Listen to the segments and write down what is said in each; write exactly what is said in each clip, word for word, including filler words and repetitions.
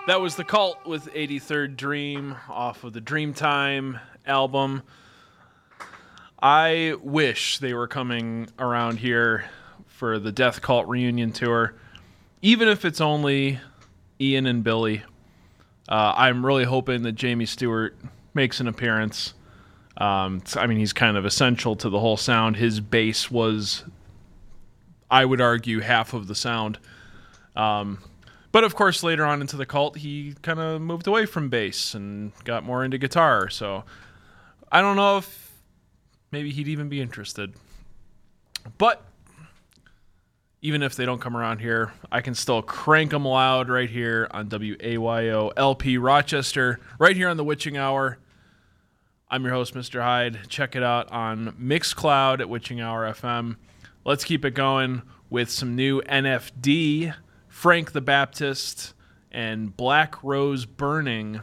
That was The Cult with eighty-third Dream off of the Dreamtime album. I wish they were coming around here for the Death Cult reunion tour, even if it's only Ian and Billy. Uh, I'm really hoping that Jamie Stewart makes an appearance. Um, I mean, he's kind of essential to the whole sound. His bass was, I would argue, half of the sound. Um, but of course, later on into the Cult, he kind of moved away from bass and got more into guitar. So I don't know if maybe he'd even be interested. But even if they don't come around here, I can still crank them loud right here on W A Y O L P Rochester, right here on the Witching Hour. I'm your host, Mister Hyde. Check it out on Mixcloud at Witching Hour F M. Let's keep it going with some new N F D, Frank the Baptist, and Black Rose Burning.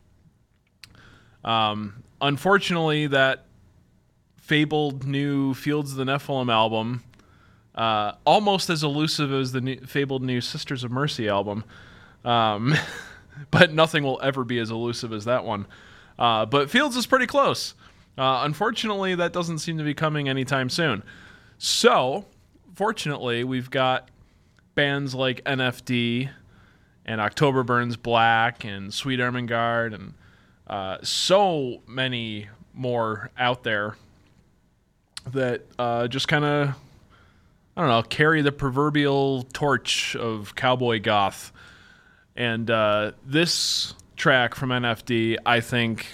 Um, unfortunately, that fabled new Fields of the Nephilim album, uh, almost as elusive as the new, fabled new Sisters of Mercy album, um, but nothing will ever be as elusive as that one. Uh, but Fields is pretty close. Uh, unfortunately, that doesn't seem to be coming anytime soon. So, fortunately, we've got bands like N F D and October Burns Black and Sweet Ermengarde and uh, so many more out there that uh, just kind of, I don't know, carry the proverbial torch of cowboy goth. And uh, this track from N F D, I think,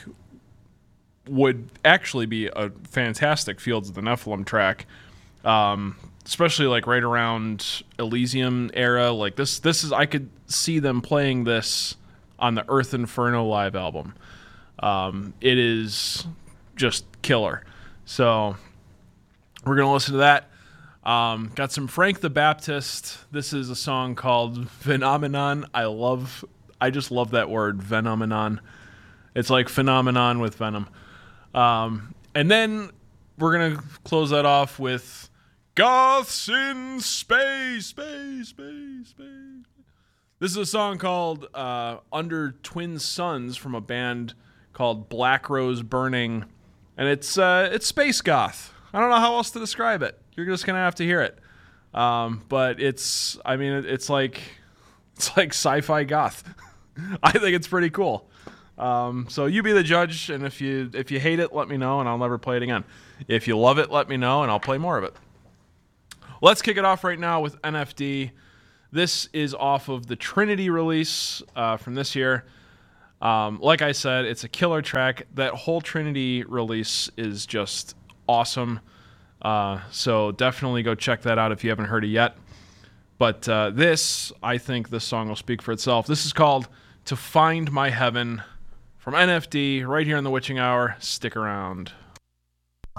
would actually be a fantastic Fields of the Nephilim track, um, especially like right around Elysium era. Like this, this is I could see them playing this on the Earth Inferno live album. Um, it is just killer. So we're gonna listen to that. Um, got some Frank the Baptist. This is a song called Phenomenon. I love. I just love that word, phenomenon. It's like phenomenon with venom. Um, and then we're going to close that off with Goths in Space, Space, Space, Space. This is a song called uh, Under Twin Suns from a band called Black Rose Burning. And it's uh, it's space goth. I don't know how else to describe it. You're just going to have to hear it. Um, but it's, I mean, it's like, it's like sci-fi goth. I think it's pretty cool. Um, so you be the judge, and if you if you hate it, let me know, and I'll never play it again. If you love it, let me know, and I'll play more of it. Let's kick it off right now with N F D. This is off of the Trinity release uh, from this year. Um, like I said, it's a killer track. That whole Trinity release is just awesome. Uh, so definitely go check that out if you haven't heard it yet. But uh, this, I think this song will speak for itself. This is called To Find My Heaven from N F D right here in the Witching Hour. Stick around.